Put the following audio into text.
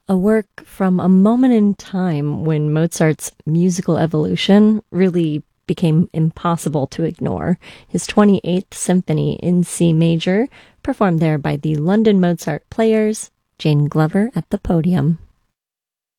A work from a moment in time when Mozart's musical evolution really became impossible to ignore. His 28th Symphony in C major, performed there by the London Mozart Players, Jane Glover at the podium.